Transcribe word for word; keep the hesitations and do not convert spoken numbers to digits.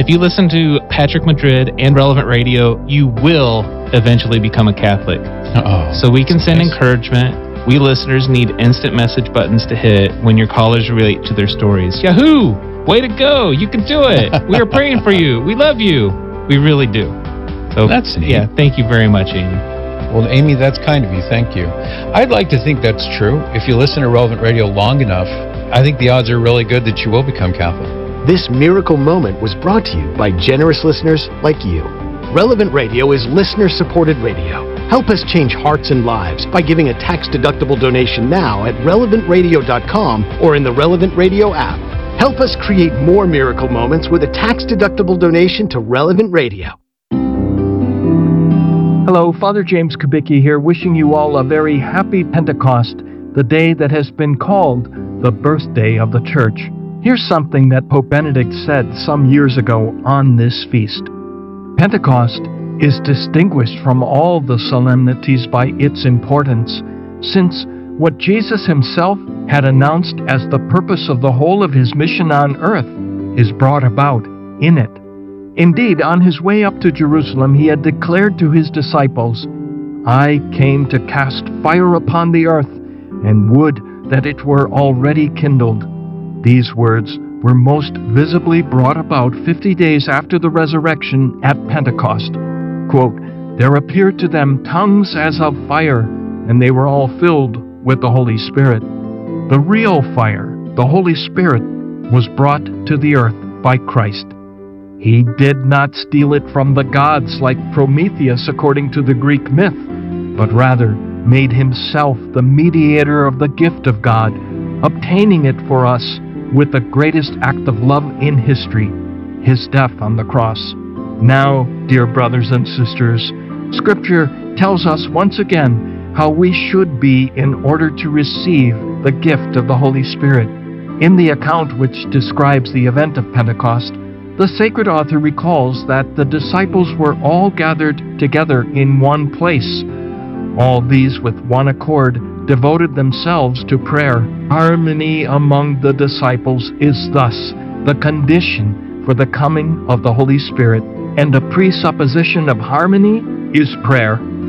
you listen to Patrick Madrid and Relevant Radio, you will eventually become a Catholic. Oh, so we can send nice. encouragement. We listeners need instant message buttons to hit when your callers relate to their stories. Yahoo! Way to go! You can do it! We are praying for you. We love you. We really do. So that's neat. Yeah, thank you very much, Amy. Well, Amy, that's kind of you. Thank you. I'd like to think that's true. If you listen to Relevant Radio long enough, I think the odds are really good that you will become Catholic. This miracle moment was brought to you by generous listeners like you. Relevant Radio is listener-supported radio. Help us change hearts and lives by giving a tax-deductible donation now at relevant radio dot com or in the Relevant Radio app. Help us create more miracle moments with a tax-deductible donation to Relevant Radio. Hello, Father James Kubicki here, wishing you all a very happy Pentecost, the day that has been called the birthday of the Church. Here's something that Pope Benedict said some years ago on this feast. Pentecost is distinguished from all the solemnities by its importance, since what Jesus himself had announced as the purpose of the whole of his mission on earth is brought about in it. Indeed, on his way up to Jerusalem, he had declared to his disciples, "I came to cast fire upon the earth, and would that it were already kindled." These words were most visibly brought about fifty days after the resurrection at Pentecost. Quote, "There appeared to them tongues as of fire, and they were all filled with the Holy Spirit." The real fire, the Holy Spirit, was brought to the earth by Christ. He did not steal it from the gods like Prometheus according to the Greek myth, but rather made himself the mediator of the gift of God, obtaining it for us with the greatest act of love in history, his death on the cross. Now, dear brothers and sisters, Scripture tells us once again how we should be in order to receive the gift of the Holy Spirit. In the account which describes the event of Pentecost, the sacred author recalls that the disciples were all gathered together in one place. All these with one accord devoted themselves to prayer. Harmony among the disciples is thus the condition for the coming of the Holy Spirit, and a presupposition of harmony is prayer.